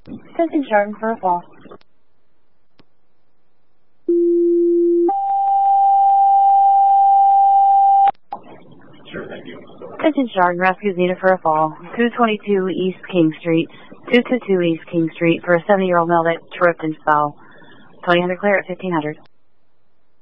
Attention Chardon for a fall. Sure, thank you. Attention Chardon, rescues needed for a fall. 222 East King Street, 222 East King Street for a 70-year-old male that tripped and fell. 2000 clear at 1500.